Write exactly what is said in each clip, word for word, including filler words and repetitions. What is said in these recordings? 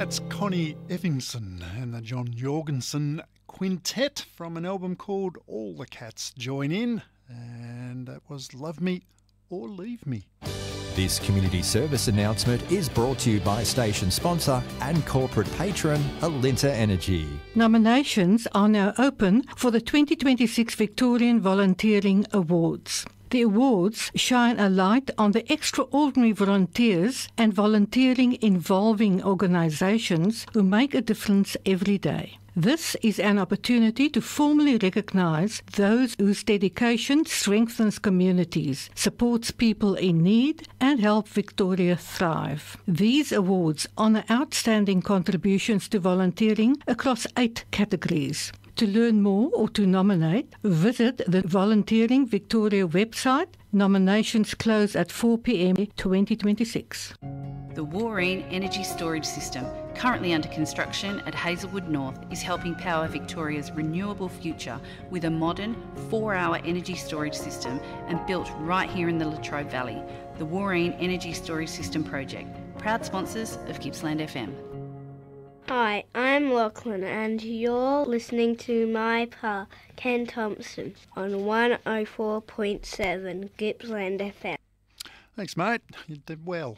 That's Connie Evinson and the John Jorgensen Quintet from an album called All the Cats Join In, and that was Love Me or Leave Me. This community service announcement is brought to you by station sponsor and corporate patron Alinta Energy. Nominations are now open for the twenty twenty-six Victorian Volunteering Awards. The awards shine a light on the extraordinary volunteers and volunteering involving organisations who make a difference every day. This is an opportunity to formally recognise those whose dedication strengthens communities, supports people in need and help Victoria thrive. These awards honour outstanding contributions to volunteering across eight categories. To learn more or to nominate, visit the Volunteering Victoria website. Nominations close at four p m twenty twenty-six. The Wooreen Energy Storage System, currently under construction at Hazelwood North, is helping power Victoria's renewable future with a modern four-hour energy storage system and built right here in the Latrobe Valley. The Wooreen Energy Storage System Project, proud sponsors of Gippsland F M. Hi, I'm Lachlan and you're listening to my pa, Ken Thompson, on one oh four point seven Gippsland F M. Thanks, mate. You did well.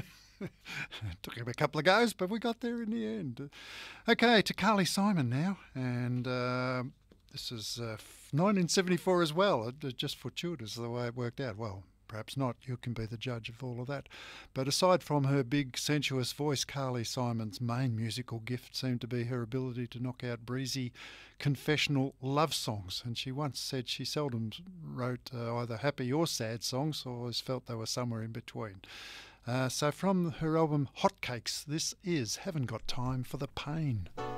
Took him a couple of goes, but we got there in the end. Okay, to Carly Simon now, and uh, this is uh, nineteen seventy-four as well. It, just fortuitous the way it worked out. Well, perhaps not. You can be the judge of all of that. But aside from her big, sensuous voice, Carly Simon's main musical gift seemed to be her ability to knock out breezy, confessional love songs. And she once said she seldom wrote uh, either happy or sad songs, or always felt they were somewhere in between. Uh, so from her album Hotcakes, this is Haven't Got Time for the Pain.